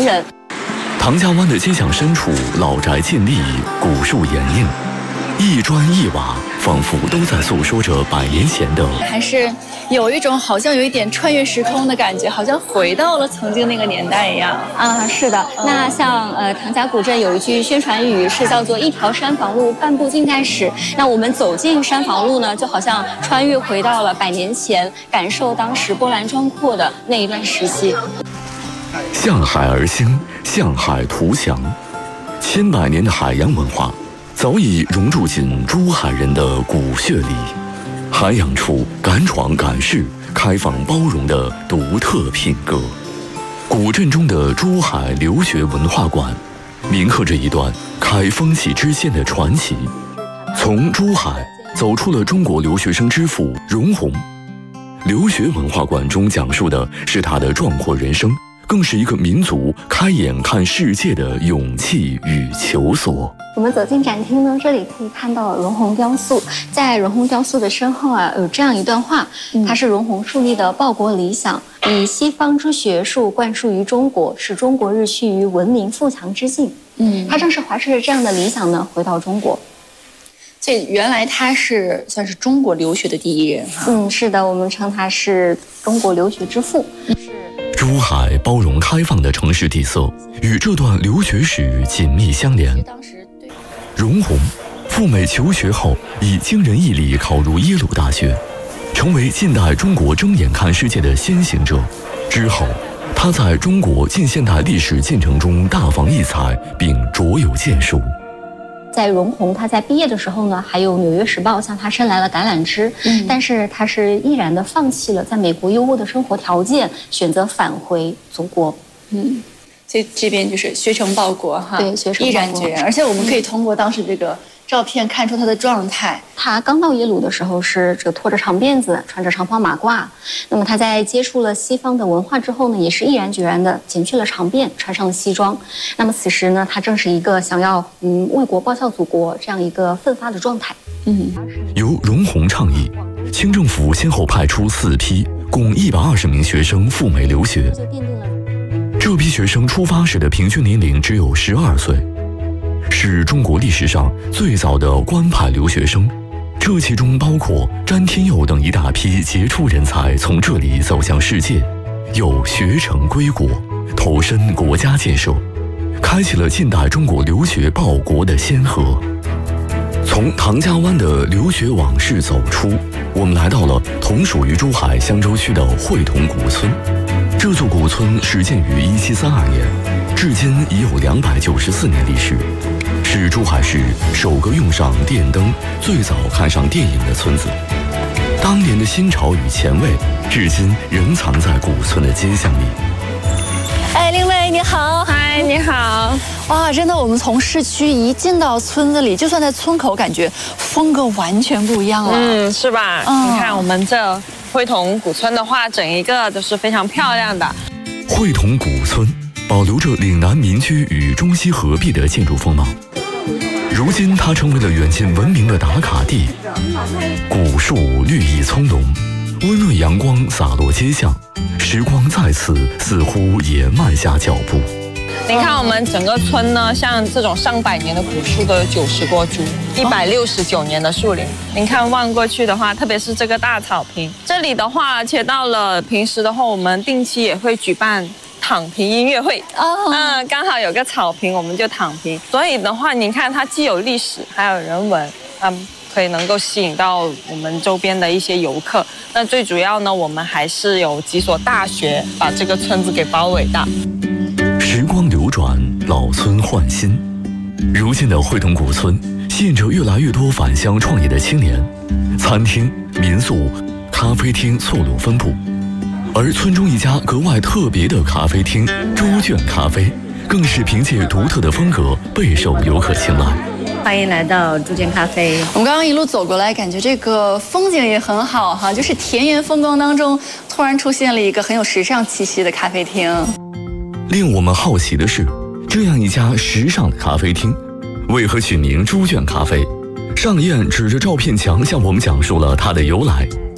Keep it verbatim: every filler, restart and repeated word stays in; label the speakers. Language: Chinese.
Speaker 1: 人。
Speaker 2: 唐家湾的街巷深处，老宅建立，古树掩映，一砖一瓦，仿佛都在诉说着百年前的。
Speaker 3: 还是有一种好像有一点穿越时空的感觉，好像回到了曾经那个年代一样。
Speaker 1: 啊，是的。嗯、那像呃唐家古镇有一句宣传语是叫做一条山房路，半部近代史。那我们走进山房路呢，就好像穿越回到了百年前，感受当时波澜壮阔的那一段时期。
Speaker 2: 向海而兴，向海图强，千百年的海洋文化早已融入进珠海人的骨血里，涵养出敢闯敢试、开放包容的独特品格。古镇中的珠海留学文化馆，铭刻着一段开风气之先的传奇。从珠海走出了中国留学生之父容闳，留学文化馆中讲述的是他的壮阔人生，更是一个民族开眼看世界的勇气与求索。
Speaker 1: 我们走进展厅呢，这里可以看到容闳雕塑。在容闳雕塑的身后啊，有这样一段话，它是容闳树立的报国理想，以西方之学术灌输于中国，使中国日趋于文明富强之境。嗯，他正是怀揣着这样的理想呢，回到中国。
Speaker 3: 所以原来他是算是中国留学的第一人哈。
Speaker 1: 嗯，是的，我们称他是中国留学之父。
Speaker 2: 珠海包容开放的城市底色与这段留学史紧密相连。容闳赴美求学后，以惊人毅力考入耶鲁大学，成为近代中国睁眼看世界的先行者。之后，他在中国近现代历史进程中大放异彩，并卓有建树。
Speaker 1: 在容闳他在毕业的时候呢，还有《纽约时报》向他伸来了橄榄枝，嗯、但是他是毅然的放弃了在美国优渥的生活条件，选择返回祖国。
Speaker 3: 嗯，所以这边就是学成报国哈，
Speaker 1: 对，学成报国，
Speaker 3: 毅然决然。而且我们可以通过当时这个照片看出他的状态。
Speaker 1: 他刚到耶鲁的时候是这个拖着长辫子，穿着长袍马褂。那么他在接触了西方的文化之后呢，也是毅然决然的剪去了长辫，穿上了西装。那么此时呢，他正是一个想要嗯为国报效祖国这样一个奋发的状态。
Speaker 2: 嗯，由容闳倡议，清政府先后派出四批，共一百二十名学生赴美留学。这批学生出发时的平均年龄只有十二岁，是中国历史上最早的官派留学生。这其中包括詹天佑等一大批杰出人才从这里走向世界，有学成归国，投身国家建设，开启了近代中国留学报国的先河。从唐家湾的留学往事走出，我们来到了同属于珠海香洲区的会同古村。这座古村始建于一七三二年，至今已有两百九十四年历史，是珠海市首个用上电灯、最早看上电影的村子。当年的新潮与前卫，至今仍藏在古村的街巷里。
Speaker 3: 哎，令薇你好。
Speaker 4: 嗨，你好。
Speaker 3: 哇，真的，我们从市区一进到村子里，就算在村口，感觉风格完全不一样了。
Speaker 4: 嗯，是吧？嗯、你看我们这会同古村的话，整一个都是非常漂亮的。
Speaker 2: 会同古村保留着岭南民居与中西合璧的建筑风貌，如今它成为了远近闻名的打卡地。古树绿意葱茏，温润阳光洒落街巷，时光在此似乎也慢下脚步。
Speaker 4: 你看我们整个村呢，像这种上百年的古树都有九十多株，一百六十九年的树龄。您看望过去的话，特别是这个大草坪，这里的话，而且到了平时的话，我们定期也会举办躺平音乐会。哦，嗯，刚好有个草坪，我们就躺平。所以的话，您看它既有历史，还有人文，嗯，可以能够吸引到我们周边的一些游客。那最主要呢，我们还是有几所大学把这个村子给包围的。
Speaker 2: 时光流转，老村换新。如今的会同古村吸引着越来越多返乡创业的青年，餐厅、民宿、咖啡厅错落分布。而村中一家格外特别的咖啡厅猪圈咖啡，更是凭借独特的风格备受游客青睐。
Speaker 5: 欢迎来到猪圈咖啡。
Speaker 3: 我们刚刚一路走过来，感觉这个风景也很好哈，就是田园风光当中，突然出现了一个很有时尚气息的咖啡厅。
Speaker 2: 令我们好奇的是，这样一家时尚的咖啡厅，为何取名猪圈咖啡？上燕指着照片墙向我们讲述了它的由来。